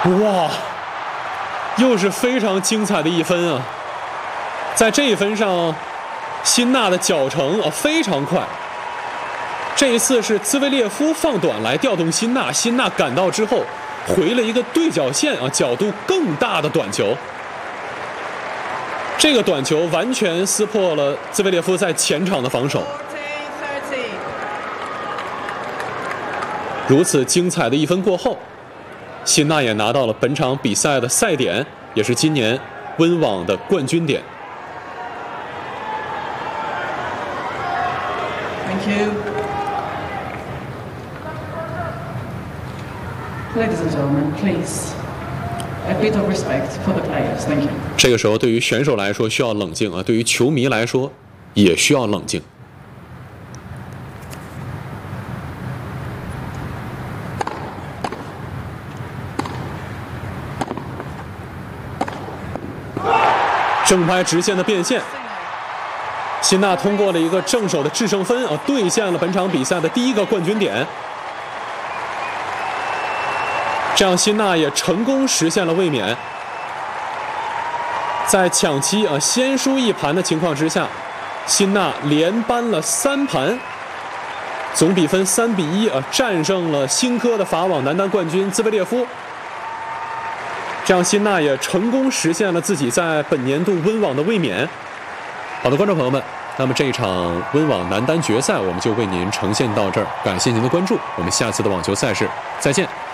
哇，又是非常精彩的一分啊！在这一分上，辛纳的脚程非常快。这一次是兹维列夫放短来调动辛纳，辛纳赶到之后回了一个对角线角度更大的短球。这个短球完全撕破了兹维列夫在前场的防守。如此精彩的一分过后，辛纳也拿到了本场比赛的赛点，也是今年温网的冠军点。 Thank you. Ladies and gentlemen, please, a bit of respect for the players. Thank you. 这个时候，对于选手来说需要冷静啊，对于球迷来说也需要冷静。正拍直线的变线，辛纳通过了一个正手的制胜分兑现了本场比赛的第一个冠军点。这样，辛纳也成功实现了卫冕。在抢七先输一盘的情况之下，辛纳连扳了3盘，总比分3-1战胜了新科的法网男单冠军兹维列夫。这样，辛纳也成功实现了自己在本年度温网的卫冕。好的，观众朋友们，那么这一场温网男单决赛我们就为您呈现到这儿，感谢您的关注，我们下次的网球赛事再见。